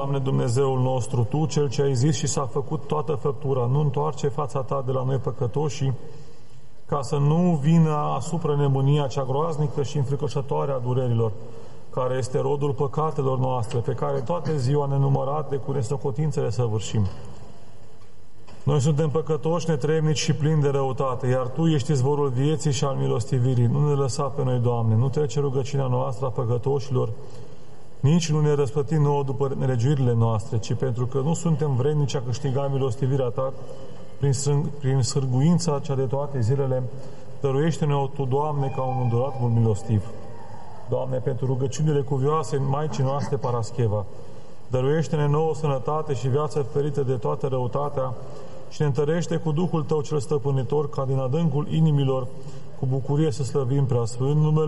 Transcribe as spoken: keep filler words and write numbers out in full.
Doamne Dumnezeul nostru, Tu, Cel ce ai zis și s-a făcut toată făptura, nu întoarce fața Ta de la noi păcătoși, ca să nu vină asupra nemânia cea groaznică și înfricoșătoare a durerilor, care este rodul păcatelor noastre, pe care toate ziua nenumărate cu nesocotință le săvârșim. Noi suntem păcătoși, netrebnici și plini de răutate, iar Tu ești izvorul vieții și al milostivirii. Nu ne lăsa pe noi, Doamne, nu trece rugăciunea noastră a păcătoșilor, nici nu ne răsplăti nouă după nelegiuirile noastre, ci pentru că nu suntem vrednici a câștiga milostivirea Ta, prin, prin sârguința cea de toate zilele, dăruiește-ne-o Tu, Doamne, ca un îndurat mult milostiv. Doamne, pentru rugăciunile cuvioase în Maicii noastre Parascheva, dăruiește-ne nouă sănătate și viață ferită de toată răutatea și ne întărește cu Duhul Tău cel stăpânitor, ca din adâncul inimilor cu bucurie să slăvim preasfânt numele